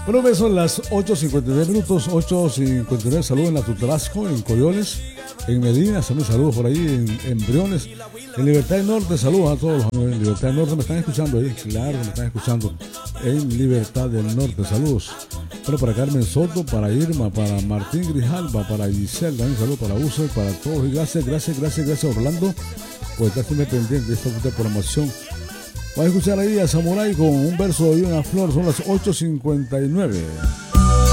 Bueno, pues son las 8:59 minutos, 8:59. Saludos en la Tutrasco, en Coyoles, en Medina. Saludos por ahí en Briones, en Libertad del Norte. Saludos a todos los amigos en Libertad del Norte. Me están escuchando ahí, claro, me están escuchando en Libertad del Norte. Saludos. Bueno, para Carmen Soto, para Irma, para Martín Grijalva, para Giselle, también saludos para Uso, para todos. Y gracias Orlando por estar siempre pendiente de esta programación. Vamos a escuchar ahí a Samurai con un verso y una flor. Son las 8:59.